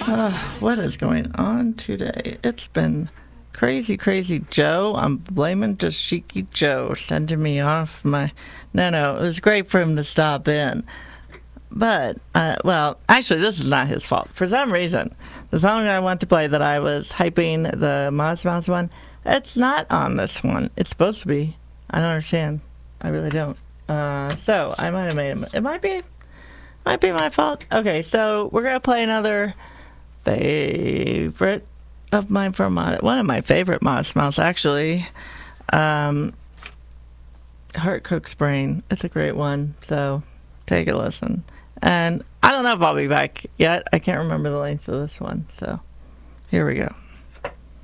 What is going on today? It's been crazy, crazy Joe. I'm blaming Dashiki Joe sending me off my... No, it was great for him to stop in. But, well, actually, this is not his fault. For some reason, the song I want to play that I was hyping, the Modest Mouse one, it's not on this one. It's supposed to be. I don't understand. I really don't. So, I might have made it. It might be my fault. Okay, so we're going to play another favorite of mine from one of my favorite Modest Mouse, actually. Heart Cook's Brain. It's a great one, so take a listen. And I don't know if I'll be back yet. I can't remember the length of this one, so here we go.